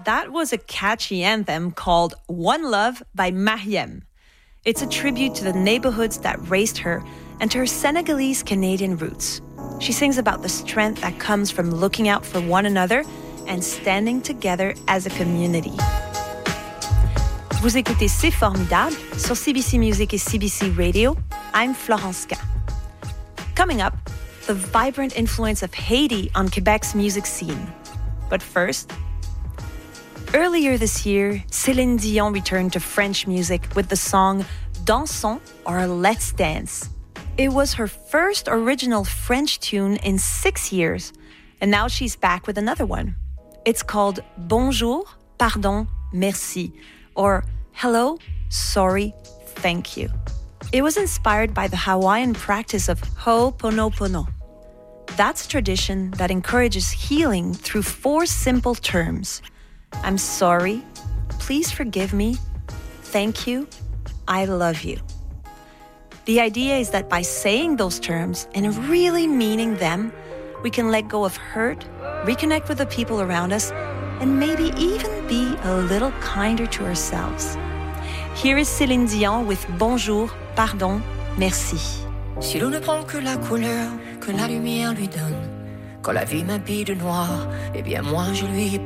That was a catchy anthem called One Love by Mariem. It's a tribute to the neighborhoods that raised her and to her Senegalese-Canadian roots. She sings about the strength that comes from looking out for one another and standing together as a community. Vous écoutez C'est Formidable sur CBC Music et CBC Radio. I'm Florence K. Coming up, the vibrant influence of Haiti on Quebec's music scene. But first, earlier this year, Céline Dion returned to French music with the song Dansons or Let's Dance. It was her first original French tune in 6 years, and now she's back with another one. It's called Bonjour, Pardon, Merci, or Hello, Sorry, Thank You. It was inspired by the Hawaiian practice of Ho'oponopono. That's a tradition that encourages healing through 4 simple terms. I'm sorry, please forgive me, thank you, I love you. The idea is that by saying those terms and really meaning them, we can let go of hurt, reconnect with the people around us, and maybe even be a little kinder to ourselves. Here is Céline Dion with Bonjour, Pardon, Merci. Si l'on ne prend que la couleur que la lumière lui donne, quand la vie m'habille de noir, eh bien moi je lui